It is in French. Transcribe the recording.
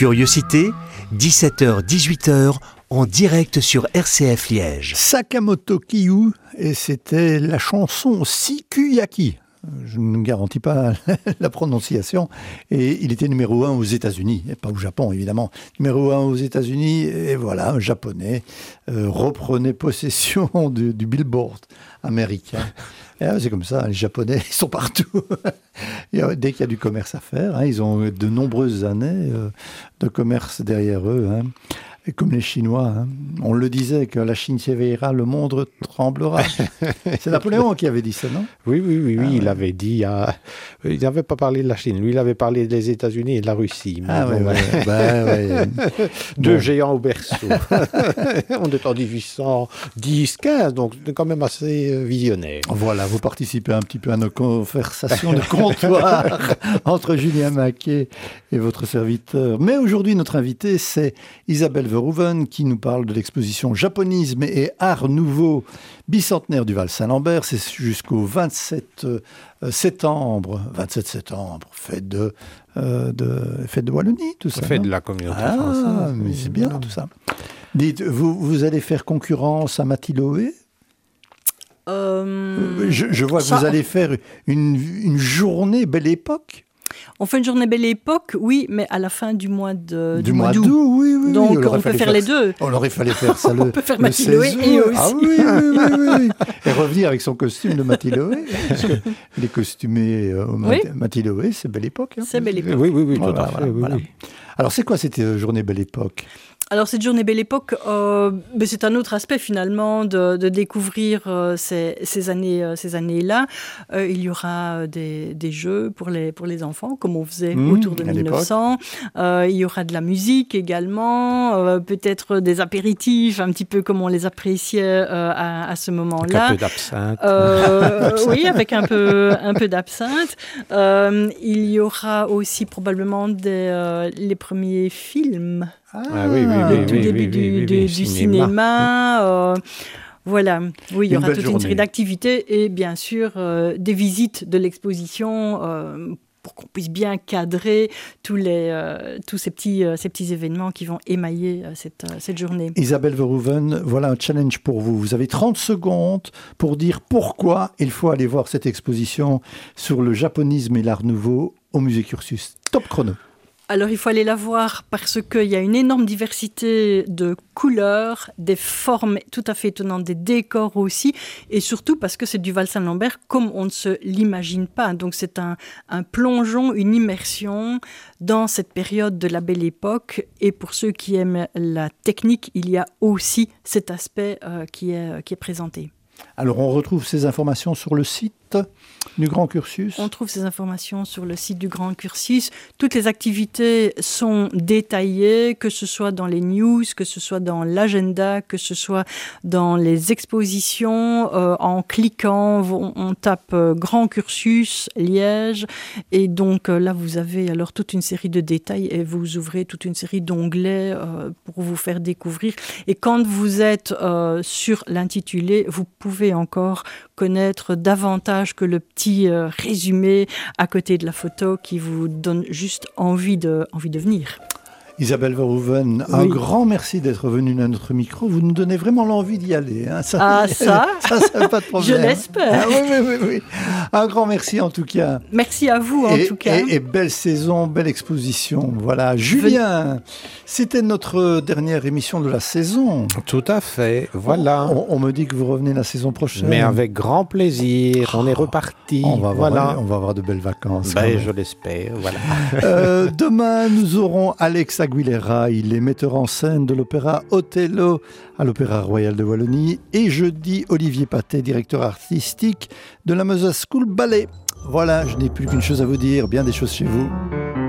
Curiosité, 17h-18h, en direct sur RCF Liège. Sakamoto Kiyu, et c'était la chanson Sikuyaki. Je ne garantis pas la prononciation. Et il était numéro 1 aux États-Unis, et pas au Japon évidemment. Numéro 1 aux États-Unis, et voilà, un japonais reprenait possession du Billboard américain. Et c'est comme ça, les Japonais, ils sont partout. Dès qu'il y a du commerce à faire, ils ont de nombreuses années de commerce derrière eux. Et comme les Chinois, on le disait, que la Chine s'éveillera, le monde tremblera. C'est Napoléon qui avait dit ça, non ? Oui, il avait dit... il n'avait pas parlé de la Chine, lui, il avait parlé des États-Unis et de la Russie. Deux géants au berceau. On est en 1810-15, donc c'est quand même assez visionnaire. Voilà, vous participez un petit peu à nos conversations de comptoir entre Julien Maquet et votre serviteur. Mais aujourd'hui, notre invitée, c'est Isabelle Verhoeven, qui nous parle de l'exposition Japonisme et Art Nouveau bicentenaire du Val-Saint-Lambert. C'est jusqu'au 27 septembre. 27 septembre, fête de Wallonie, tout ça. Fête de la communauté française. Ah, mais c'est bien tout ça. Dites, vous allez faire concurrence à Mathiloé ? Je vois que vous allez faire une journée Belle Époque. On fait une journée Belle Époque, oui, mais à la fin du mois d'août. Oui. Donc on peut faire les deux. On aurait fallu faire ça le 16 août. On peut faire Mathiloé et aussi. Ah oui. Et revenir avec son costume de Mathiloé. Parce que les costumés Mathiloé, c'est Belle Époque. C'est Belle Époque. Oui, tout à fait. Voilà. Alors c'est quoi cette journée Belle Époque ? Alors cette journée Belle Époque, c'est un autre aspect finalement de découvrir ces années-là. Il y aura des jeux pour les enfants, comme on faisait autour de 1900. Il y aura de la musique également, peut-être des apéritifs, un petit peu comme on les appréciait à ce moment-là. Avec un peu d'absinthe. Oui, avec un peu d'absinthe. Il y aura aussi probablement les premiers films. Tout début du cinéma. Voilà, oui, il y aura toute une série d'activités et bien sûr des visites de l'exposition pour qu'on puisse bien cadrer tous ces petits événements qui vont émailler cette journée. Isabelle Verhoeven, voilà un challenge pour vous. Vous avez 30 secondes pour dire pourquoi il faut aller voir cette exposition sur le japonisme et l'art nouveau au musée Cursus. Top chrono. Alors, il faut aller la voir parce qu'il y a une énorme diversité de couleurs, des formes tout à fait étonnantes, des décors aussi, et surtout parce que c'est du Val-Saint-Lambert comme on ne se l'imagine pas. Donc, c'est un plongeon, une immersion dans cette période de la Belle Époque. Et pour ceux qui aiment la technique, il y a aussi cet aspect qui est présenté. Alors, on retrouve ces informations sur le site du Grand Cursus. On trouve ces informations sur le site du Grand Cursus. Toutes les activités sont détaillées, que ce soit dans les news, que ce soit dans l'agenda, que ce soit dans les expositions. En cliquant, on tape Grand Cursus, Liège. Et donc là, vous avez alors toute une série de détails et vous ouvrez toute une série d'onglets pour vous faire découvrir. Et quand vous êtes sur l'intitulé, vous pouvez encore connaître davantage que le petit résumé à côté de la photo qui vous donne juste envie de venir. Isabelle Verhoeven, un grand merci d'être venue à notre micro. Vous nous donnez vraiment l'envie d'y aller. Ça, pas de problème. Je l'espère. Oui. Un grand merci en tout cas. Merci à vous en tout cas. Et belle saison, belle exposition. Voilà. Julien, c'était notre dernière émission de la saison. Tout à fait, voilà. On me dit que vous revenez la saison prochaine. Mais avec grand plaisir, on est reparti. On va avoir de belles vacances. Je l'espère, voilà. Demain, nous aurons Alex Aguilera, il est metteur en scène de l'opéra Othello à l'Opéra Royal de Wallonie. Et jeudi, Olivier Patet, directeur artistique de la Mesa School Ballet. Voilà, je n'ai plus qu'une chose à vous dire, bien des choses chez vous.